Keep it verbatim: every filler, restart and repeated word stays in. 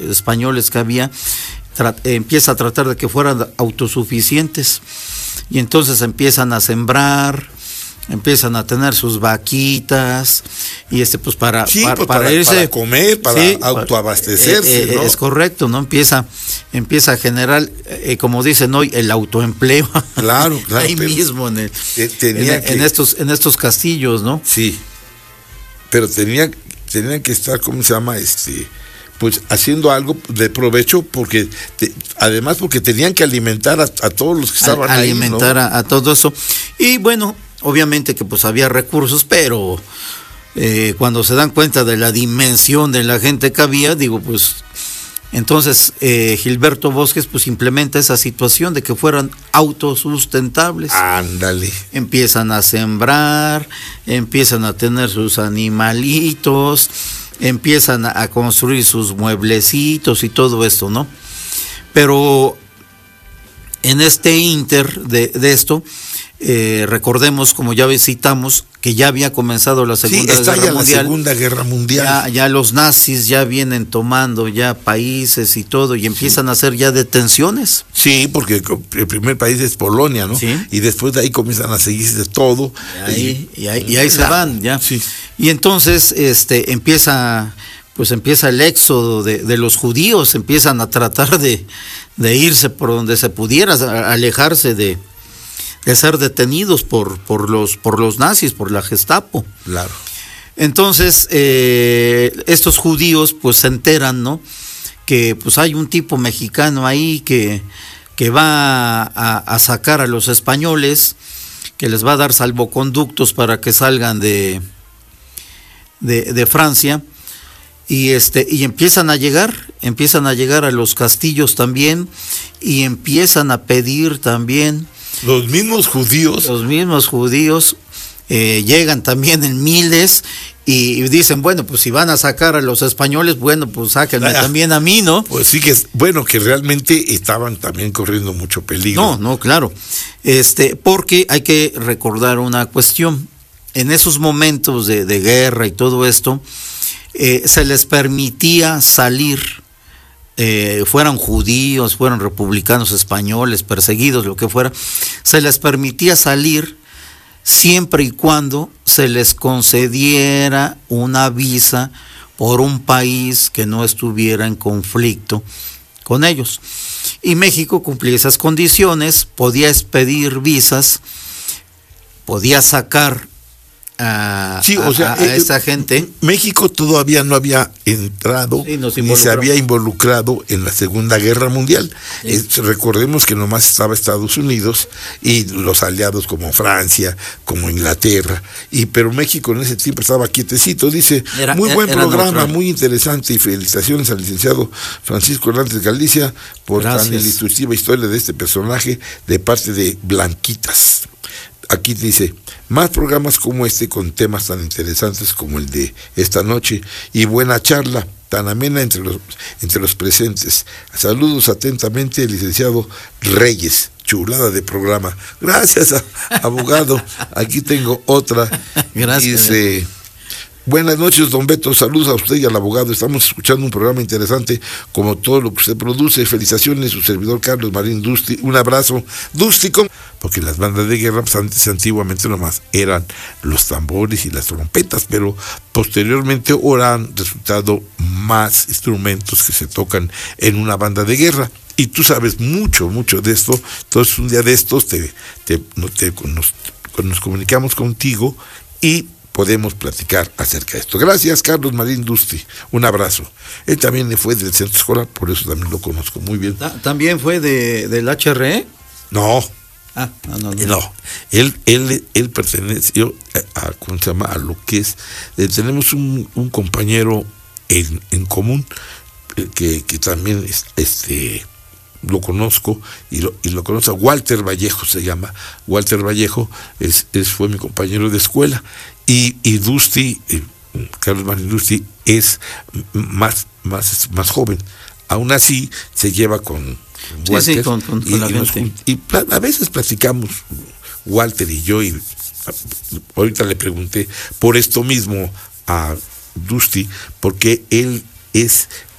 españoles que había, tra- empieza a tratar de que fueran autosuficientes, y entonces empiezan a sembrar, empiezan a tener sus vaquitas, y este pues para, sí, para, pues para para, irse, para comer, para sí, autoabastecerse, eh, eh, ¿no? Es correcto, ¿no? Empieza, empieza a generar, eh, como dicen hoy, el autoempleo. Claro, claro. Ahí mismo en, el, tenía en, que, en estos, en estos castillos, ¿no? Sí, pero tenían, tenían que estar, ¿cómo se llama? Este, pues haciendo algo de provecho, porque te, además porque tenían que alimentar a, a todos los que estaban a, ahí, alimentar ¿no? a, a todo eso. Y bueno, obviamente que pues había recursos, pero eh, cuando se dan cuenta de la dimensión de la gente que había, digo, pues entonces eh, Gilberto Bosques pues implementa esa situación de que fueran autosustentables. Ándale. Empiezan a sembrar, empiezan a tener sus animalitos, empiezan a, a construir sus mueblecitos y todo esto, ¿no? Pero en este inter de, de esto, Eh, recordemos, como ya citamos, que ya había comenzado la Segunda sí, está Guerra ya Mundial. La Segunda Guerra Mundial. Ya, ya los nazis ya vienen tomando ya países y todo, y empiezan sí. a hacer ya detenciones. Sí, porque el primer país es Polonia, ¿no? Sí. Y después de ahí comienzan a seguirse de todo. Y ahí, y, y ahí, y ahí se la, van, ya. Sí. Y entonces este empieza, pues empieza el éxodo de, de los judíos, empiezan a tratar de, de irse por donde se pudiera, a alejarse de de ser detenidos por, por, los, por los nazis, por la Gestapo. Claro. Entonces, eh, estos judíos pues se enteran, ¿no? Que pues hay un tipo mexicano ahí que, que va a, a sacar a los españoles, que les va a dar salvoconductos para que salgan de, de, de Francia, y, este, y empiezan a llegar, empiezan a llegar a los castillos también, y empiezan a pedir también. Los mismos judíos. Los mismos judíos eh, llegan también en miles y, y dicen, bueno, pues si van a sacar a los españoles, bueno, pues sáquenme ah, también a mí, ¿no? Pues sí que, bueno, que realmente estaban también corriendo mucho peligro. No, no, claro. Este, porque hay que recordar una cuestión. En esos momentos de, de guerra y todo esto, eh, se les permitía salir. Eh, fueran judíos, fueran republicanos españoles, perseguidos, lo que fuera, se les permitía salir siempre y cuando se les concediera una visa por un país que no estuviera en conflicto con ellos. Y México cumplía esas condiciones, podía expedir visas, podía sacar a, sí, o sea, a, a eh, esa gente. México todavía no había entrado sí, ni se había involucrado en la Segunda Guerra Mundial. Sí. Eh, recordemos que nomás estaba Estados Unidos y los aliados como Francia, como Inglaterra, y pero México en ese tiempo estaba quietecito. Dice, era, muy buen era programa, neutral. Muy interesante, y felicitaciones al licenciado Francisco Hernández Galicia por Gracias. Tan ilustrativa historia de este personaje de parte de Blanquitas. Aquí dice, más programas como este con temas tan interesantes como el de esta noche y buena charla tan amena entre los, entre los presentes. Saludos atentamente, el licenciado Reyes. Chulada de programa. Gracias, a, abogado. Aquí tengo otra. Gracias. Dice, buenas noches, don Beto, saludos a usted y al abogado. Estamos escuchando un programa interesante como todo lo que usted produce. Felicitaciones, su servidor Carlos Marín Dusti. Un abrazo, Dusti, porque las bandas de guerra pues, antes antiguamente nomás eran los tambores y las trompetas, pero posteriormente ahora han resultado más instrumentos que se tocan en una banda de guerra. Y tú sabes mucho, mucho de esto. Entonces un día de estos te, te, te, nos, nos comunicamos contigo y podemos platicar acerca de esto. Gracias, Carlos Marín Dusti. Un abrazo. Él también fue del centro escolar, por eso también lo conozco muy bien. ¿También fue de, del H R E? No. Ah, no, no, no. No. Él, él, él perteneció a, a, ¿cómo se llama? A lo que es. Eh, tenemos un, un compañero en, en común eh, que, que también este lo conozco y lo, y lo conozco, Walter Vallejo se llama. Walter Vallejo es, es, fue mi compañero de escuela. Y, y Dusti, eh, Carlos Marín Dusti, es más, más, más joven. Aún así, se lleva con Walter. Sí, sí, con, con, y, con la y, nos, y a veces platicamos, Walter y yo, y ahorita le pregunté por esto mismo a Dusti, porque él es